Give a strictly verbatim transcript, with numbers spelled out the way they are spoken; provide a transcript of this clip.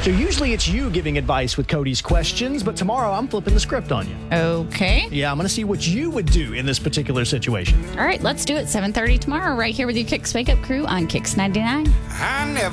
So usually it's you giving advice with Cody's questions, but tomorrow I'm flipping the script on you. Okay. Yeah, I'm going to see what you would do in this particular situation. All right, let's do it. seven thirty tomorrow right here with your Kicks Wake Up crew on Kicks ninety-nine. I never